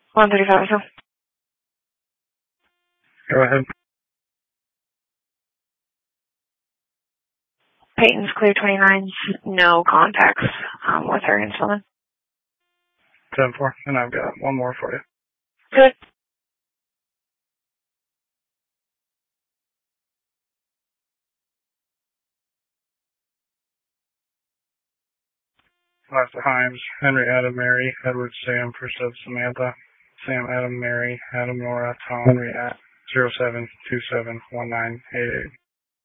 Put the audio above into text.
135, so. Go ahead. Peyton's clear 29, no contacts with her insulin. 10-4, and I've got one more for you. Good. Last Himes, Henry, Adam, Mary, Edward, Sam, first of Samantha, Sam, Adam, Mary, Adam, Nora, Tom, Henry at 07271988.